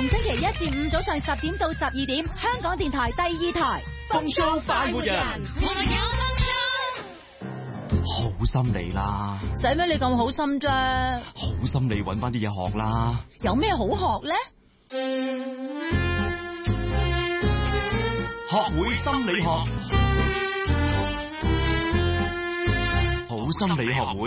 逢星期一至五早上10點到12點，香港電台第2台。 風騷快活人，好心你啦， 使咩你咁好心啫？ 好心你搵翻啲嘢學啦。 有咩好學咧？ 學會心理學，好心理學會。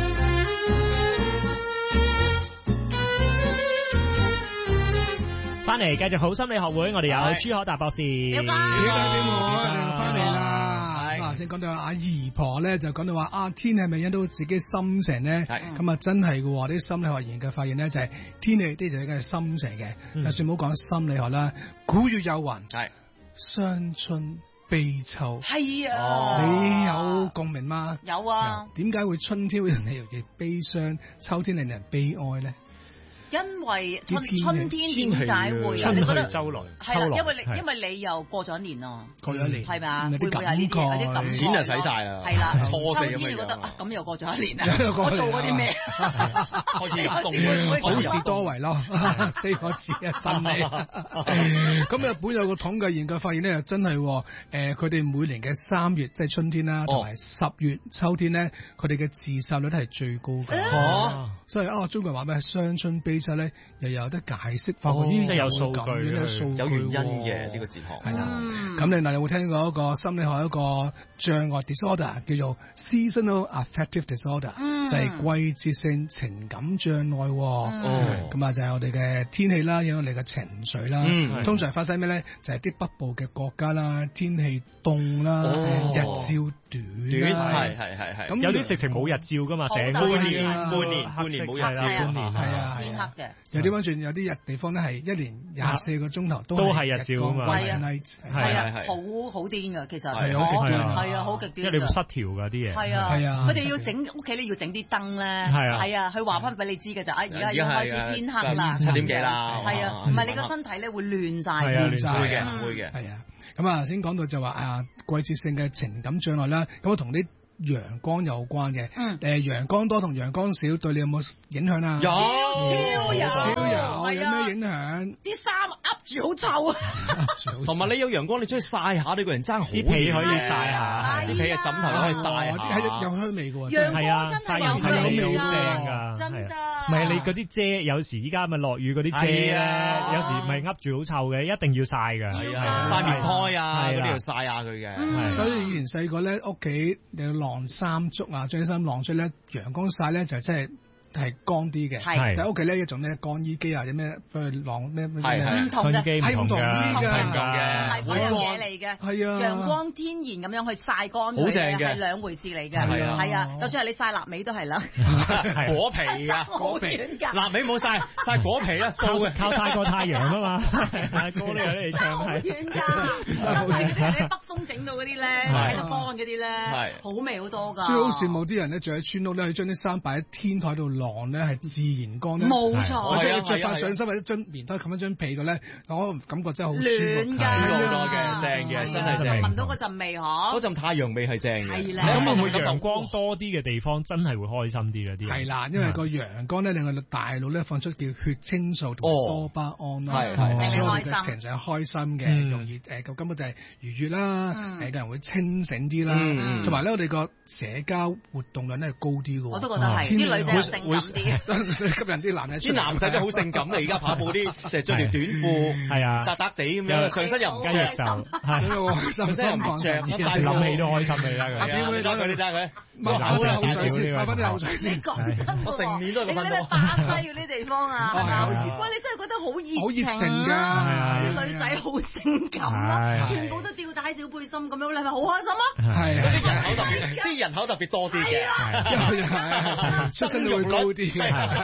翻嚟繼續好心理學會，我哋有朱可達博士。 表姐表妹，翻嚟啦。咁先講到阿姨婆咧，就講到話天氣係咪引到自己心情咧？咁啊真係嘅喎，啲心理學研究發現咧，就係天氣啲就應該係心情嘅。就算唔好講心理學啦，古語有云，係傷春悲秋。係啊，你有共鳴嗎？ 有啊。 點解會春天會令你容易悲傷，秋天令人悲哀咧？ 因為春天點解會有？你覺得周來係啦，因為你又過咗一年咯， 過咗一年係咪啊？會唔會係呢啲有啲感覺？ 錢就使晒啦，係啦。秋天你覺得咁又過咗一年啦，我做過啲咩？ 開始動好事多為咯，4個字啊，真係。咁日本有個統計研究發現咧，真係佢哋每年嘅3月即係春天啦，同埋10月秋天咧，佢哋嘅自殺率係最高嘅。所以中國人話咩傷春悲秋咧，又有得解釋，發覺即係有數據， 有原因嘅呢個哲學。係啦， 咁你有冇聽過一個心理學一個障礙 disorder 叫做 seasonal affective disorder，就係季節性情感障礙。咁啊就係我哋嘅天氣啦，影響我哋嘅情緒啦。通常發生咩咧？就係啲北部嘅國家啦，天氣凍啦，日照短。 係。 咁有啲直情冇日照噶嘛，成半年冇日照， 天黑嘅。 有啲翻轉，有啲地方咧係1年24個鐘頭都係日照啊嘛。 係好癲㗎，其實係好極端。 因為你會失調㗎啲嘢。 係啊，佢哋要整屋企咧，要整啲燈咧。係啊，佢話翻俾你知嘅就而家要開始天黑啦 ，7點幾啦。 係啊，唔係你個身體咧會亂晒嘅。 會嘅。 係啊，咁啊先講到就話季節性嘅情感障礙啦，咁我同啲陽光有關嘅。陽光多同陽光少對你有冇影響啊？ 有，超有， 有咩影響？ 啲衫噏住好臭啊！ 同埋你有陽光，你出去曬下，你個人爭好啲被可以曬下， 啲被啊枕頭都可以曬下， 有香味嘅喎。 陽光真係有味好正㗎， 真㗎。 唔係你嗰啲遮，有時依家咪落雨嗰啲遮咧，有時咪噏住好臭嘅，一定要曬㗎。 係啊，曬棉胎啊，嗰啲要曬下佢嘅。 所以以前細個咧，屋企你要晾衫竹啊，將啲衫晾出咧，陽光曬咧就真係乾啲嘅。但係屋企咧一種咧乾衣機啊，或者咩去晾咩唔同嘅， 係唔同嘅， 係嗰樣嘢嚟嘅。係啊，陽光天然咁樣去曬乾佢嘅係兩回事嚟嘅。係啊，就算係你曬臘味都係啦。 果皮㗎， 好遠㗎。 臘味冇曬果皮啊， 靠曬個太陽啊嘛。歌呢有啲唱係。 好遠㗎，你北風整到嗰啲咧，喺度乾嗰啲咧，好味好多㗎。 所以好羨慕啲人咧住喺村屋咧，去將啲衫擺喺天台度晾咧，係自然乾咧。冇錯，即係着翻上身或者將棉胎冚一張被度咧，我感覺真係好舒服。 暖㗎， 好多嘅，正嘅，真係正。 聞到嗰陣味嗬， 嗰陣太陽味係正嘅。 係啦， 咁會唔會陽光多啲嘅地方真係會開心啲嗰啲？ 係啦，因為個陽光咧令我哋大腦咧放出叫血清素同多巴胺啦，所以我哋嘅情緒係開心嘅，容易個根本就係愉悅啦，個人會清醒啲啦，同埋咧我哋個社交活動率咧係高啲嘅。 我都覺得係，啲女仔會性感啲， 吸引啲男仔。 啲男仔都好性感啊！而家跑步啲成日着條短褲，係啊，窄窄地咁樣，上身又唔着，上身又唔着，但係諗起都開心嚟啦。點會講佢？你睇下佢，抹口水先，抹翻啲口水先。講真，我成年都係咁樣。你巴西嗰啲地方啊，喂，你真係覺得好熱情㗎，啲女仔好性感啦，全部都吊帶小背心咁樣，你係咪好開心啊？係，啲人口特別多啲嘅，出身都會高啲嘅。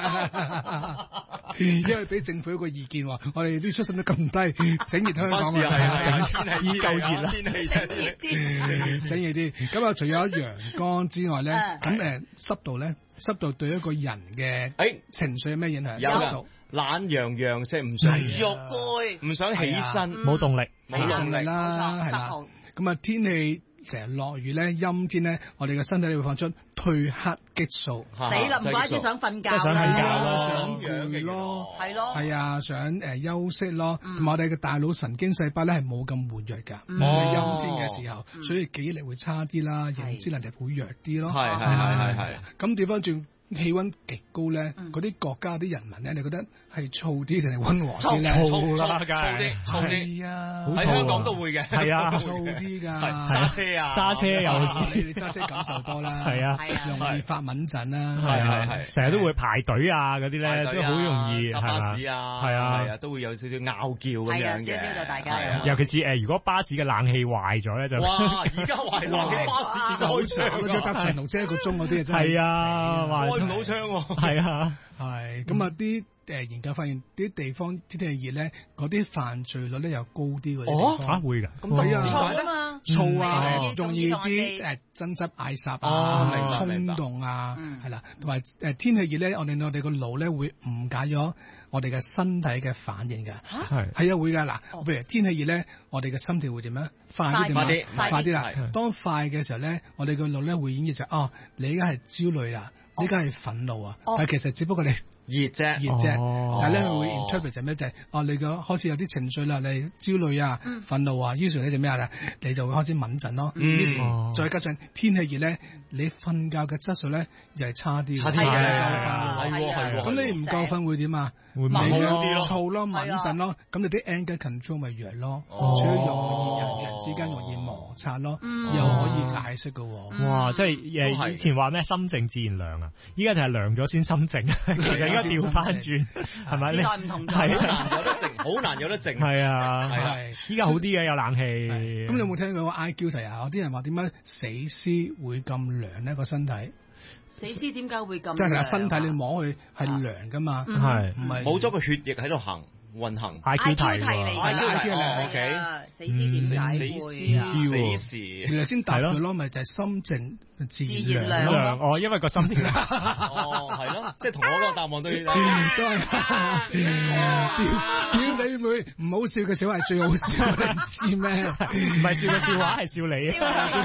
因為俾政府一個意見話，我哋啲出身都咁低，整熱香港啊，天氣依夠熱啦，整熱啲。咁啊，除咗陽光之外咧，咁濕度咧，濕度對一個人嘅情緒有咩影響？濕度懶洋洋，即係唔想喐，唔想起身， 冇動力， 啦，係啦。咁啊，天氣成日落雨咧、陰天咧，我哋嘅身體會放出褪黑激素。 死啦！唔怪之想瞓覺， 想瞓覺咯， 想攰咯， 係咯， 係啊，想休息咯。同埋我哋嘅大腦神經細胞咧係冇咁活躍㗎，陰天嘅時候，所以記憶力會差啲啦，認知能力會弱啲咯。 係。咁調翻轉。氣溫極高咧，嗰啲國家啲人民咧，你覺得係燥啲定係溫和啲咧？ 燥啦，梗係燥啲。 係啊， 喺香港都會嘅。係啊， 燥啲㗎。 揸車啊， 揸車有時你揸車感受多啦。 係啊， 容易發敏陣啦。 係，成日都會排隊啊，嗰啲咧都好容易。 搭巴士啊，係啊，都會有少少拗叫咁樣嘅。 少少就大家。 尤其是如果巴士嘅冷氣壞咗咧，就哇！而家壞冷氣巴士其實好長， 嗰隻搭長途車1個鐘嗰啲啊，真係。 係啊， 開唔到窗喎。 係啊， 係咁啊！啲研究發現啲地方天氣熱咧，嗰啲犯罪率咧又高啲嗰啲地方。 會㗎， 咁燥啊嘛， 燥啊，容易啲爭執嗌殺啊，衝動啊，係啦，同埋天氣熱咧，我哋個腦咧會誤解咗我哋嘅身體嘅反應㗎。係啊，會㗎嗱，譬如天氣熱咧，我哋嘅心跳會點樣？快啲啦！當快嘅時候咧，我哋個腦咧會演繹就你而家係焦慮啦。呢家係憤怒啊，但其實只不過你熱啫， 但係咧會 interpret 就咩就係你個開始有啲情緒啦，你焦慮啊、憤怒啊，於是咧就咩啊？你就會開始敏陣咯。於是再加上天氣熱咧，你瞓覺嘅質素咧又係差啲。 係喎，咁你唔夠瞓會點啊？ 會燥咯、敏陣咯，咁你啲 anger control 咪弱咯，所以容易人與人之間容易摩擦咯，又可以解釋㗎喎。 哇！即係以前話咩心靜自然涼啊，依家就係涼咗先心靜。其實而家調翻轉係咪？ 時代唔同咗， 好難有得靜。 係啊，依家好啲嘅有冷氣。 咁你有冇聽過個 IQ 題啊？有啲人話點解死屍會咁涼呢？個身體死屍點解會咁？ 即係身體你摸佢係涼㗎嘛？ 係唔係冇咗個血液喺度運行 IQ 題嚟㗎，OK。死屍點解會死時原來先答佢咯，咪就係心靜自然涼。 因為個心跳。 係咯，即係同我嗰個答案都係。 表妹唔好笑嘅笑話係最好笑，你唔知咩？ 唔係笑嘅笑話係笑你。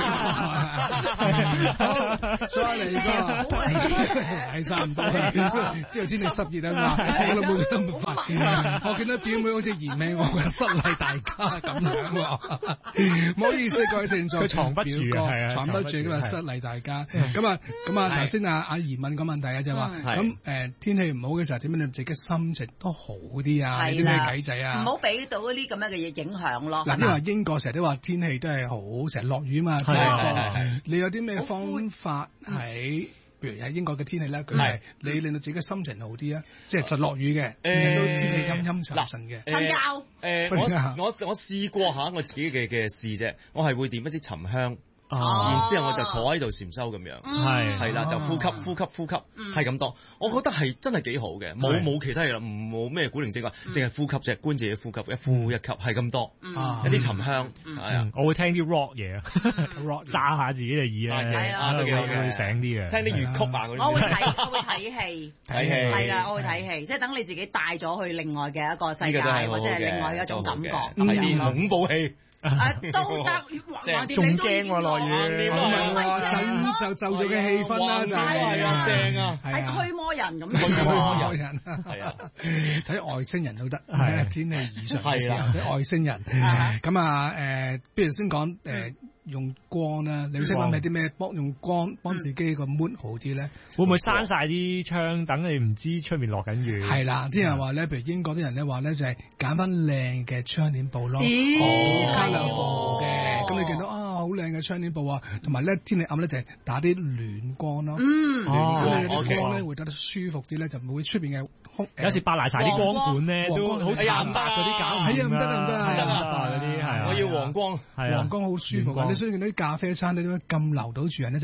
再嚟個，係差唔多啦。之後天氣濕熱啊嘛，我都冇咁快。我見到表妹好似嫌棄我嘅失禮大家咁樣喎，唔好意思，各位聽眾， 佢藏不住啊， 藏不住咁啊，失禮大家。咁啊，頭先阿怡問個問題啊，就話咁天氣唔好嘅時候，點樣令自己心情都好啲啊？有啲咩計仔啊？ 唔好俾到呢啲咁樣嘅嘢影響咯。 嗱，因為英國成日都話天氣都係好，成日落雨嘛。你有啲咩方法喺？譬如喺英國嘅天氣咧，佢係你令到自己心情好啲啊，即係實落雨嘅，成日都天氣陰陰沉沉嘅。 瞓覺。 我試過下我自己嘅事啫，我係會點一支沉香。然之後我就坐喺度禪修咁樣，係啦，就呼吸，係咁多。我覺得係真係幾好嘅，冇其他嘢啦，冇咩古靈精怪，淨係呼吸啫，觀自己呼吸，一呼一吸係咁多，一啲沉香，係啊， 我會聽啲 rock 嘢啊，rock 炸下自己嘅耳啊，會醒啲嘅， 聽啲粵曲啊嗰啲。 我會睇戲，係啦，我會睇戲，即係等你自己帶咗去另外嘅一個世界，或者係另外一種感覺， 睇啲恐怖戲。 都得， 仲驚喎落雨， 就咗嘅氣氛啦，就係正啊， 係驅魔人咁， 驅魔人係啊， 睇外星人都得，天氣異常嘅時候睇外星人，咁啊不如先講用光啦，你識諗起啲咩用光幫自己個 mood 好啲咧？ 會唔會閂晒啲窗，等你唔知出面落緊雨？ 係啦，啲人話咧，譬如英國啲人咧話咧，就係揀翻靚嘅窗簾布咯，colour布嘅，咁你見到好靚嘅窗簾布啊，同埋咧天氣暗咧就係打啲暖光咯，暖光咧會打得舒服啲咧，就唔會出邊嘅有時白賴晒啲光管咧，都好慘白嗰啲搞唔得，唔得嗰啲係我要黃光， 黃光好舒服嘅。你所以見到啲咖啡餐咧點解咁留到住人咧，就係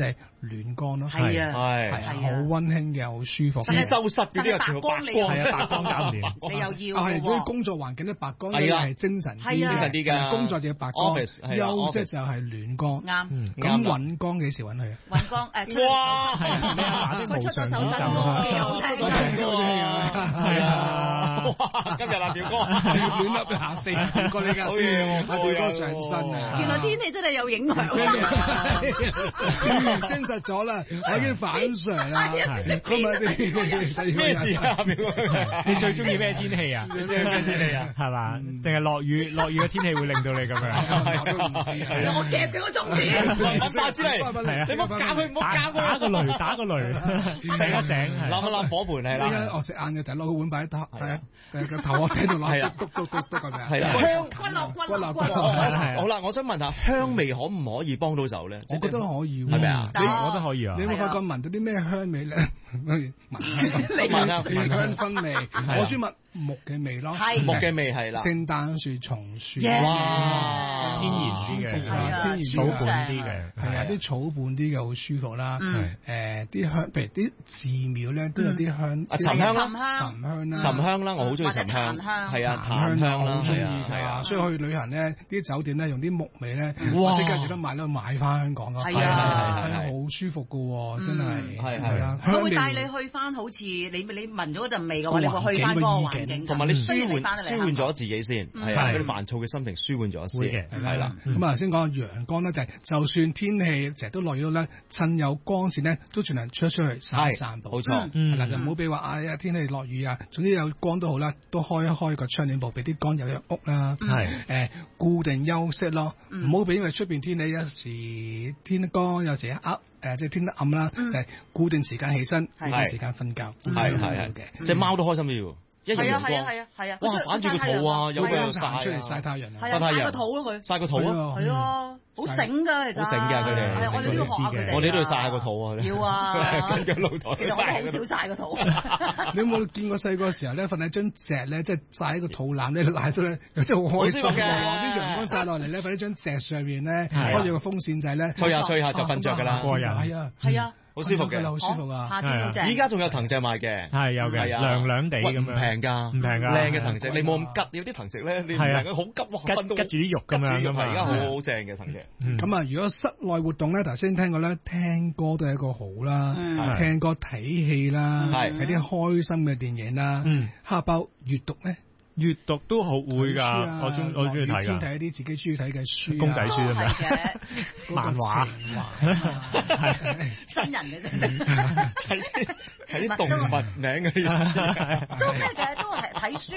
暖光咯。 係啊， 好溫馨嘅，好舒服。 自修室嗰啲白光白光搞唔掂， 你又要係如果工作環境咧白光咧係精神啲㗎， 工作就要白光，休息就係暖光。 啱。 咁揾光幾時揾佢啊？ 揾光哇！ 佢出咗首新歌幾好聽。 係啊！ 今日啊，表哥亂噏下四表哥呢家，好嘢喎！表哥上身啊！ 原來天氣真係有影響。 證實咗啦，我已經反常啦。 咩事啊？表哥， 你最中意咩天氣啊？ 你中意咩天氣啊？ 係嘛？定係落雨？落雨嘅天氣會令到你咁樣？ 我都唔知。 我夾嘅我中意。 我發之嚟，你唔好搞佢，唔好搞佢。 打個雷，醒一醒， 攬火盆係啦。 依家我食晏嘅，就攞個碗擺喺度，係啊，個頭我喺度攞，篤係咪啊？ 係啦， 香骨好啦，我想問下香味可唔可以幫到手咧？ 我覺得可以喎， 係咪啊？ 我覺得可以啊。 你有冇發覺聞到啲咩香味咧？ 聞香薰味，我中意聞木嘅味咯， 木嘅味係啦， 聖誕樹、松樹， 哇， 天然啲嘅， 天然草本啲嘅， 係啊，啲草本啲嘅好舒服啦。啲香，譬如啲寺廟咧都有啲香， 沉香啦， 沉香啦，我好中意沉香，係啊，檀香啦， 係啊，所以去旅行咧，啲酒店咧用啲木味咧，哇，即刻記得買翻香港咯，係好舒服噶喎，真係，係啊， 佢會帶你去翻好似你聞咗嗰陣味嘅話，你會去翻嗰個環境， 同埋你舒緩咗自己先，係啊，嗰啲煩躁嘅心情舒緩咗先，係啦。 咁啊，先講陽光咧，就算天氣成日都落雨咧，趁有光線咧，都盡量出去散步。 冇錯， 嗱就唔好俾話天氣落雨啊，總之有光都好啦，都開一開個窗簾布，俾啲光入屋啦。係固定休息咯，唔好俾因為出邊天氣有時天光，有時即係天得暗啦，就係固定時間起身，固定時間瞓覺。 係嘅，隻貓都開心啲喎。 係啊！ 哇，反住個肚啊，有個曬出嚟曬太陽， 曬個肚咯佢， 曬個肚啊， 係啊，好醒㗎其實， 好醒㗎佢哋， 我哋都要學下佢哋， 我哋都要曬下個肚啊， 要啊， 跟住露台， 其實我好少曬個肚。 你有冇見過細個時候咧，瞓喺張席咧，即係曬喺個肚腩咧，瀨出咧，又真係好開心嘅，啲陽光曬落嚟咧，瞓喺張席上面咧，開住個風扇仔咧， 吹下就瞓着㗎啦， 過癮， 係啊。 好舒服嘅，好舒服啊！ 下次都正。 依家仲有藤席賣嘅， 係有嘅，涼涼地咁樣， 唔平㗎， 唔平㗎， 靚嘅藤席，你冇咁急，有啲藤席咧，你唔係好急喎， 拮住啲肉咁樣㗎嘛， 而家好正嘅藤席。 咁啊，如果室內活動咧，頭先聽過咧，聽歌都係一個好啦，聽歌睇戲啦，睇啲開心嘅電影啦，蝦包閱讀咧。 閱讀都好會㗎，我中意睇㗎。 先睇一啲自己中意睇嘅書， 公仔書啊嘛，漫畫， 新人嘅啫， 睇啲動物名嘅意思， 都咩嘅，都係睇書。